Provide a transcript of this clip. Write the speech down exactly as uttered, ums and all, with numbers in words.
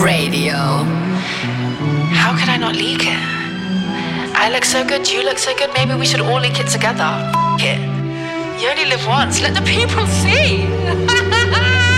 Radio. How could I not leak it? I look so good, you look so good, maybe we should all leak it together. F*** it. You only live once, let the people see.